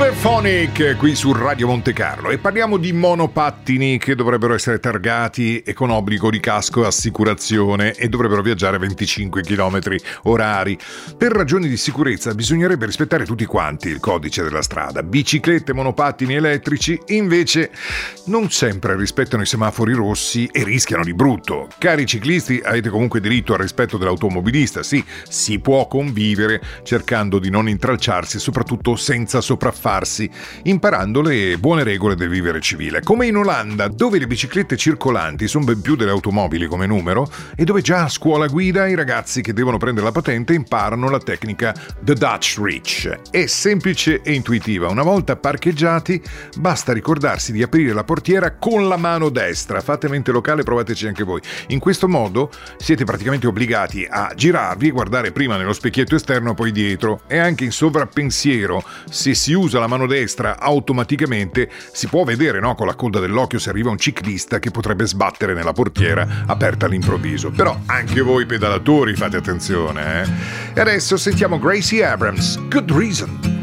Superphonic qui su Radio Monte Carlo e parliamo di monopattini che dovrebbero essere targati e con obbligo di casco e assicurazione e dovrebbero viaggiare a 25 km orari. Per ragioni di sicurezza bisognerebbe rispettare tutti quanti il codice della strada. Biciclette, monopattini elettrici invece non sempre rispettano i semafori rossi e rischiano di brutto. Cari ciclisti, avete comunque diritto al rispetto dell'automobilista. Sì, si può convivere cercando di non intralciarsi e soprattutto senza sopraffarsi, imparando le buone regole del vivere civile. Come in Olanda, dove le biciclette circolanti sono ben più delle automobili come numero e dove già a scuola guida i ragazzi che devono prendere la patente imparano la tecnica The Dutch Reach. È semplice e intuitiva. Una volta parcheggiati basta ricordarsi di aprire la portiera con la mano destra. Fate mente locale, provateci anche voi. In questo modo siete praticamente obbligati a girarvi e guardare prima nello specchietto esterno poi dietro, e anche in sovrappensiero, se si usa la mano destra automaticamente si può vedere, no, con la coda dell'occhio se arriva un ciclista che potrebbe sbattere nella portiera aperta all'improvviso. Però anche voi pedalatori fate attenzione, eh? E adesso sentiamo Gracie Abrams, Good Reason.